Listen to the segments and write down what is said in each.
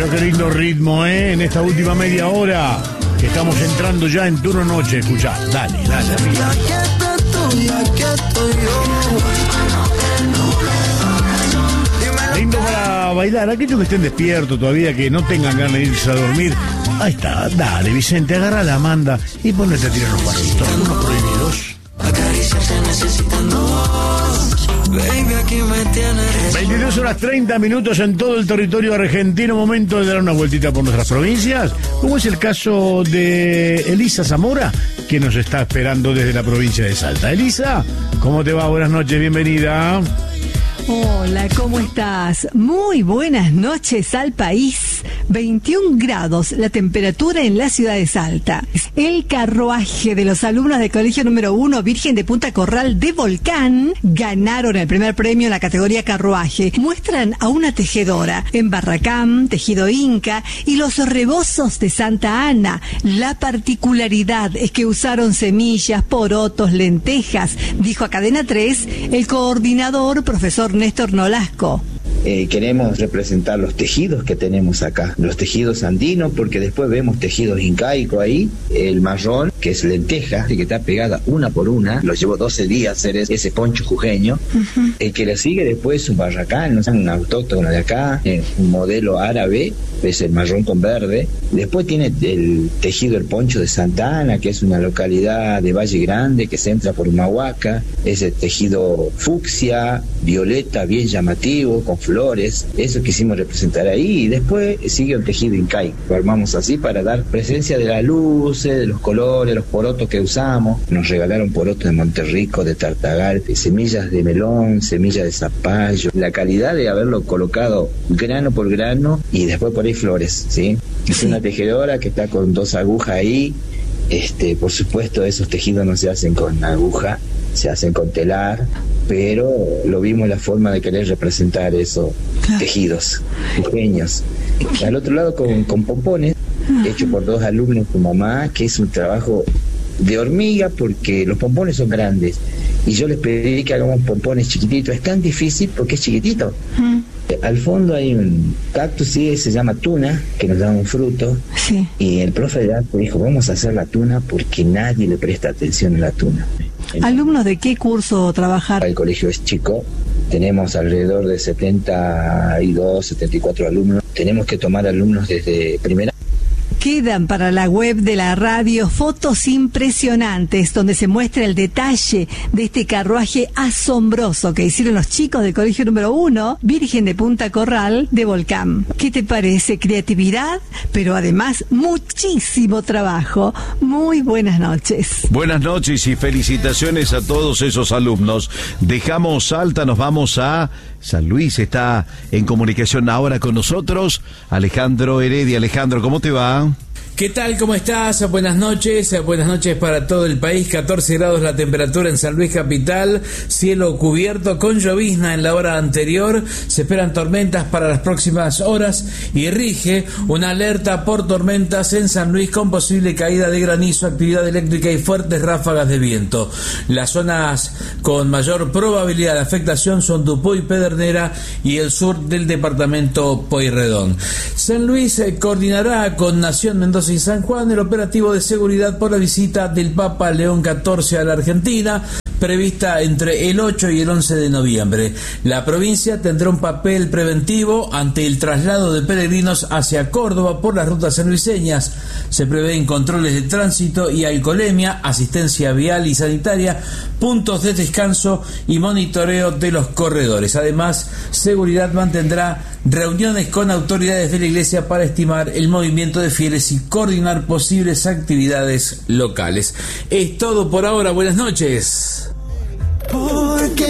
Pero qué lindo ritmo, en esta última media hora. Que estamos entrando ya en turno noche. Escuchá, dale, amiga. Lindo para bailar. Aquellos que estén despiertos todavía, que no tengan ganas de irse a dormir. Ahí está, dale, Vicente, agarra la manda y ponete a tirar los pasitos. Algunos prohibidos. 22 horas 30 minutos en todo el territorio argentino. Momento de dar una vueltita por nuestras provincias, como es el caso de Elisa Zamora, que nos está esperando desde la provincia de Salta. Elisa, ¿cómo te va? Buenas noches, bienvenida. Hola, ¿cómo estás? Muy buenas noches al país. 21 grados la temperatura en la ciudad de Salta. El carruaje de los alumnos del Colegio número 1 Virgen de Punta Corral de Volcán ganaron el primer premio en la categoría carruaje. Muestran a una tejedora en barracán, tejido inca y los rebozos de Santa Ana. La particularidad es que usaron semillas, porotos, lentejas, dijo a Cadena 3 el coordinador profesor Néstor Nolasco. Queremos representar los tejidos que tenemos acá, los tejidos andinos, porque después vemos tejidos incaicos ahí, el marrón, que es lenteja, que está pegada una por una, lo llevó 12 días hacer ese poncho jujeño. El que le sigue después es un barracán, no es un autóctono de acá, un modelo árabe, es el marrón con verde. Después tiene el tejido, el poncho de Santa Ana, que es una localidad de Valle Grande, que se entra por Humahuaca, ese tejido fucsia, violeta, bien llamativo, con flores, eso quisimos representar ahí. Y después sigue el tejido incaico, lo armamos así para dar presencia de las luces, de los colores, los porotos que usamos. Nos regalaron porotos de Monterrico, de Tartagal, semillas de melón, semillas de zapallo, la calidad de haberlo colocado grano por grano y después por ahí flores, ¿sí? Es una tejedora que está con 2 agujas ahí. Por supuesto, esos tejidos no se hacen con aguja, se hacen con telar, pero lo vimos la forma de querer representar esos tejidos pequeños. Al otro lado con pompones, hecho por 2 alumnos con mamá, que es un trabajo de hormiga porque los pompones son grandes. Y yo les pedí que hagamos pompones chiquititos. Es tan difícil porque es chiquitito. Al fondo hay un cactus, sí, se llama tuna, que nos da un fruto. Sí. Y el profe de arte dijo, vamos a hacer la tuna porque nadie le presta atención a la tuna. ¿Alumnos de qué curso trabajar? El colegio es chico, tenemos alrededor de 72, 74 alumnos. Tenemos que tomar alumnos desde primera. Quedan para la web de la radio fotos impresionantes donde se muestra el detalle de este carruaje asombroso que hicieron los chicos del Colegio número 1 Virgen de Punta Corral de Volcán. ¿Qué te parece? Creatividad, pero además muchísimo trabajo. Muy buenas noches. Buenas noches y felicitaciones a todos esos alumnos. Dejamos Salta, nos vamos a San Luis. Está en comunicación ahora con nosotros Alejandro Heredia. Alejandro, ¿cómo te va? ¿Qué tal? ¿Cómo estás? Buenas noches para todo el país. 14 grados la temperatura en San Luis capital, cielo cubierto con llovizna en la hora anterior. Se esperan tormentas para las próximas horas y rige una alerta por tormentas en San Luis con posible caída de granizo, actividad eléctrica y fuertes ráfagas de viento. Las zonas con mayor probabilidad de afectación son Dupuy, Pedernera y el sur del departamento Pueyrredón. San Luis coordinará con Nación, Mendoza y San Juan el operativo de seguridad por la visita del Papa León XIV a la Argentina, prevista entre el 8 y el 11 de noviembre. La provincia tendrá un papel preventivo ante el traslado de peregrinos hacia Córdoba por las rutas sanluiseñas. Se prevén controles de tránsito y alcoholemia, asistencia vial y sanitaria, puntos de descanso y monitoreo de los corredores. Además, seguridad mantendrá reuniones con autoridades de la Iglesia para estimar el movimiento de fieles y coordinar posibles actividades locales. Es todo por ahora. Buenas noches. Porque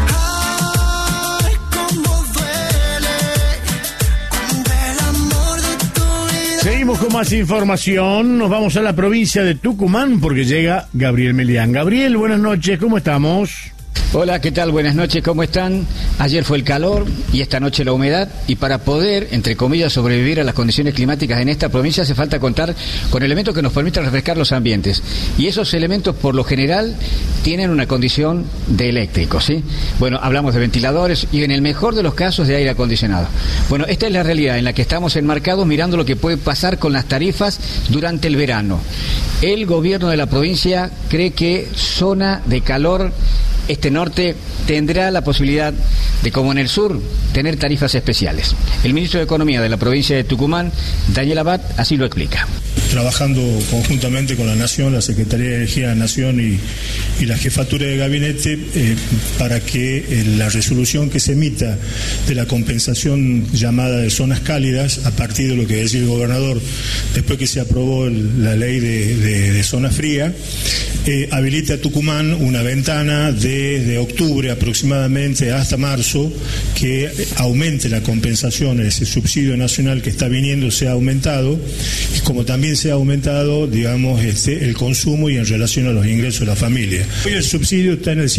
ay, cómo duele cuando el amor de tu vida. Seguimos con más información. Nos vamos a la provincia de Tucumán porque llega Gabriel Melián. Gabriel, buenas noches, ¿cómo estamos? Hola, ¿qué tal? Buenas noches, ¿cómo están? Ayer fue el calor y esta noche la humedad, y para poder, entre comillas, sobrevivir a las condiciones climáticas en esta provincia hace falta contar con elementos que nos permitan refrescar los ambientes. Y esos elementos, por lo general, tienen una condición de eléctrico, ¿sí? Bueno, hablamos de ventiladores y en el mejor de los casos de aire acondicionado. Bueno, esta es la realidad en la que estamos enmarcados mirando lo que puede pasar con las tarifas durante el verano. El gobierno de la provincia cree que zona de calor este norte tendrá la posibilidad de, como en el sur, tener tarifas especiales. El ministro de Economía de la provincia de Tucumán, Daniel Abad, así lo explica. Trabajando conjuntamente con la Nación, la Secretaría de Energía de la Nación y la Jefatura de Gabinete para que la resolución que se emita de la compensación llamada de zonas cálidas, a partir de lo que decía el gobernador, después que se aprobó la ley de zona fría, habilite a Tucumán una ventana desde octubre aproximadamente hasta marzo, que aumente la compensación, ese subsidio nacional que está viniendo sea aumentado, y como también se ha aumentado, digamos, el consumo y en relación a los ingresos de la familia. Hoy el subsidio está en el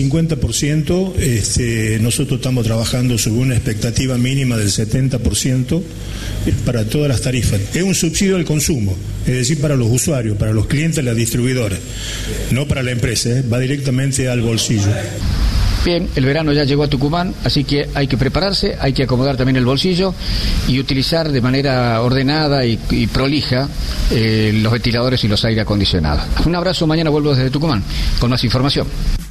50%, nosotros estamos trabajando sobre una expectativa mínima del 70% para todas las tarifas. Es un subsidio al consumo, es decir, para los usuarios, para los clientes, las distribuidoras, no para la empresa, va directamente al bolsillo. Bien, el verano ya llegó a Tucumán, así que hay que prepararse, hay que acomodar también el bolsillo y utilizar de manera ordenada y prolija los ventiladores y los aire acondicionados. Un abrazo, mañana vuelvo desde Tucumán con más información.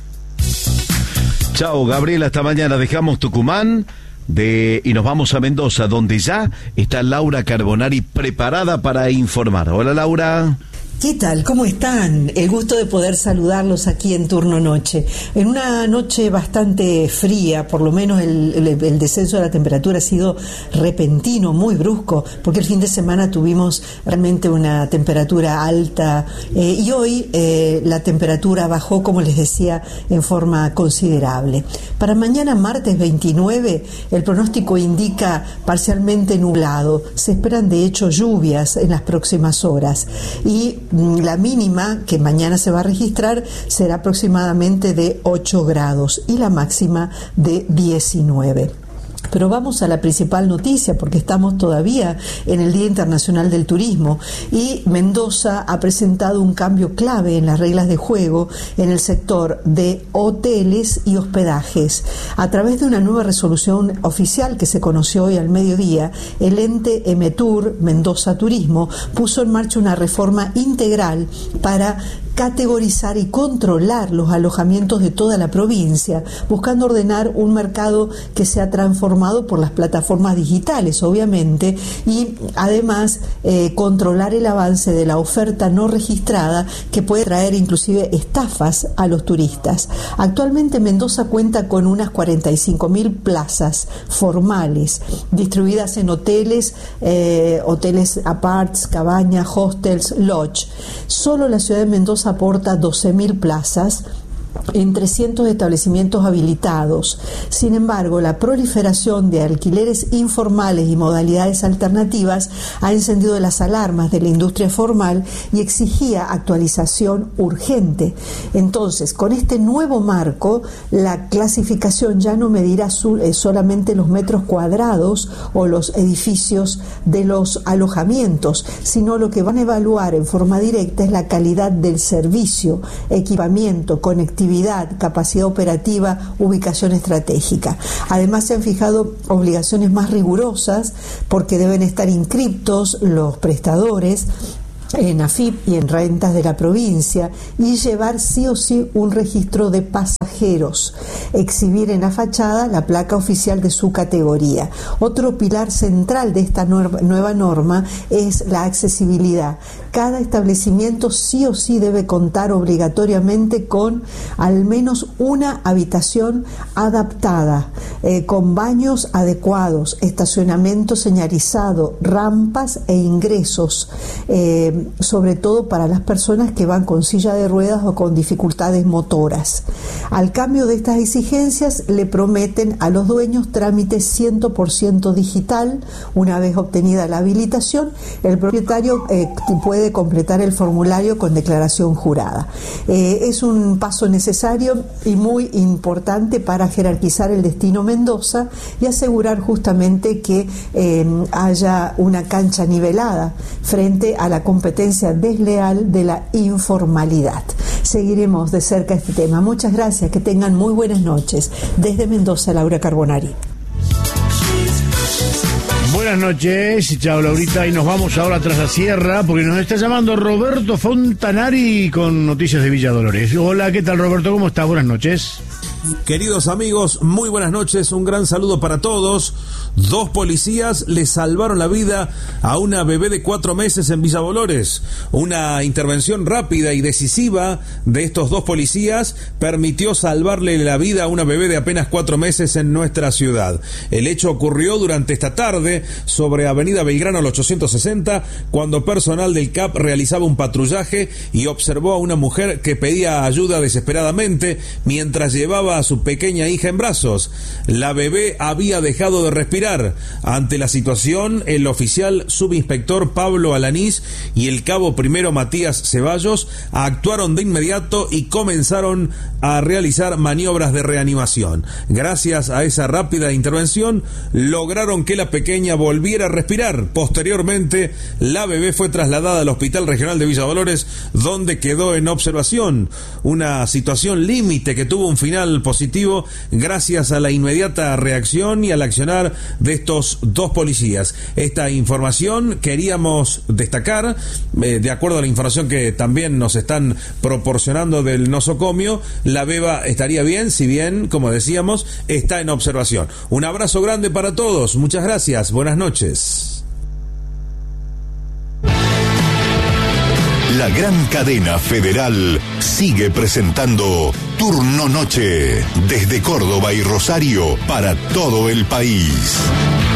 Chao, Gabriela, hasta mañana. Dejamos Tucumán y nos vamos a Mendoza, donde ya está Laura Carbonari preparada para informar. Hola, Laura. ¿Qué tal? ¿Cómo están? El gusto de poder saludarlos aquí en Turno Noche. En una noche bastante fría, por lo menos el descenso de la temperatura ha sido repentino, muy brusco, porque el fin de semana tuvimos realmente una temperatura alta y hoy la temperatura bajó, como les decía, en forma considerable. Para mañana, martes 29, el pronóstico indica parcialmente nublado. Se esperan, de hecho, lluvias en las próximas horas y la mínima que mañana se va a registrar será aproximadamente de 8 grados y la máxima de 19. Pero vamos a la principal noticia, porque estamos todavía en el Día Internacional del Turismo y Mendoza ha presentado un cambio clave en las reglas de juego en el sector de hoteles y hospedajes. A través de una nueva resolución oficial que se conoció hoy al mediodía, el ente Emetur Mendoza Turismo puso en marcha una reforma integral para categorizar y controlar los alojamientos de toda la provincia, buscando ordenar un mercado que se ha transformado por las plataformas digitales, obviamente, y además controlar el avance de la oferta no registrada que puede traer inclusive estafas a los turistas. Actualmente Mendoza cuenta con unas 45.000 plazas formales distribuidas en hoteles, aparts, cabañas, hostels, lodge. Solo la ciudad de Mendoza aporta 12.000 plazas en 300 establecimientos habilitados. Sin embargo, la proliferación de alquileres informales y modalidades alternativas ha encendido las alarmas de la industria formal y exigía actualización urgente. Entonces, con este nuevo marco, la clasificación ya no medirá solamente los metros cuadrados o los edificios de los alojamientos, sino lo que van a evaluar en forma directa es la calidad del servicio, equipamiento, conectividad, capacidad operativa, ubicación estratégica. Además, se han fijado obligaciones más rigurosas porque deben estar inscriptos los prestadores en AFIP y en rentas de la provincia y llevar sí o sí un registro de pasajeros, exhibir en la fachada la placa oficial de su categoría. Otro pilar central de esta nueva norma es la accesibilidad. Cada establecimiento sí o sí debe contar obligatoriamente con al menos una habitación adaptada, con baños adecuados, estacionamiento señalizado, rampas e ingresos sobre todo para las personas que van con silla de ruedas o con dificultades motoras. Al cambio de estas exigencias, le prometen a los dueños trámite 100% digital. Una vez obtenida la habilitación, el propietario puede completar el formulario con declaración jurada. Es un paso necesario y muy importante para jerarquizar el destino Mendoza y asegurar justamente que haya una cancha nivelada frente a la competencia desleal de la informalidad. Seguiremos de cerca este tema. Muchas gracias, que tengan muy buenas noches. Desde Mendoza, Laura Carbonari. Buenas noches, chao Laurita, y nos vamos ahora tras la sierra porque nos está llamando Roberto Fontanari con noticias de Villa Dolores. Hola, ¿qué tal Roberto? ¿Cómo estás? Buenas noches. Queridos amigos, muy buenas noches, un gran saludo para todos. 2 policías le salvaron la vida a una bebé de 4 meses en Villa Dolores. Una intervención rápida y decisiva de estos 2 policías permitió salvarle la vida a una bebé de apenas 4 meses en nuestra ciudad. El hecho ocurrió durante esta tarde sobre Avenida Belgrano al 860, cuando personal del CAP realizaba un patrullaje y observó a una mujer que pedía ayuda desesperadamente mientras llevaba a su pequeña hija en brazos. La bebé había dejado de respirar. Ante la situación, el oficial subinspector Pablo Alanís y el cabo primero Matías Ceballos actuaron de inmediato y comenzaron a realizar maniobras de reanimación. Gracias a esa rápida intervención, lograron que la pequeña volviera a respirar. Posteriormente, la bebé fue trasladada al Hospital Regional de Villa Dolores, donde quedó en observación. Una situación límite que tuvo un final positivo gracias a la inmediata reacción y al accionar de estos 2 policías. Esta información queríamos destacar, de acuerdo a la información que también nos están proporcionando del nosocomio, la beba estaría bien, si bien, como decíamos, está en observación. Un abrazo grande para todos, muchas gracias, buenas noches. La gran cadena federal sigue presentando Turno Noche desde Córdoba y Rosario para todo el país.